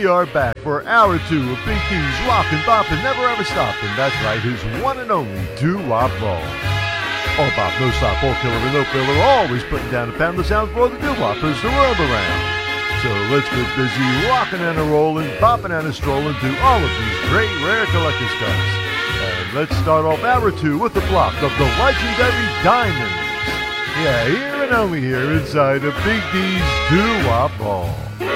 are back for hour 2 of Big D's Rockin' Boppin' Never Ever Stoppin'. That's right, his one and only doo-wop ball. All bop, no stop, all killer and no filler, always putting down a pound of sound for the doo-woppers the world around. So let's get busy rockin' and a-rollin', boppin' and a-strollin' to all of these great rare collector's cuts. And let's start off hour 2 with a block of the legendary Diamonds. Yeah, here and only here inside of Big D's doo-wop ball.